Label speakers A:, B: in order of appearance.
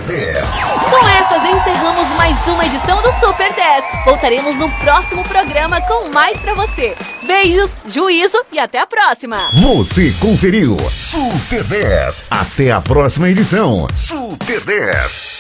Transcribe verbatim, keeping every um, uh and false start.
A: dez.
B: Com essas encerramos mais uma edição do Super dez. Voltaremos no próximo programa com mais pra você. Beijos, juízo e até a próxima.
A: Você conferiu Super dez. Até a próxima edição. Super dez.